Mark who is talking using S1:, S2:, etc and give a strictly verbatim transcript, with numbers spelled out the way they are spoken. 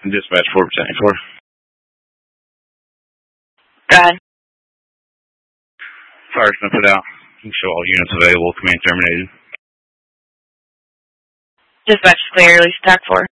S1: Dispatch four seventy-four.
S2: Go ahead.
S1: Fire's been put out. You can show all units available. Command terminated.
S2: Dispatch clear. Release attack four.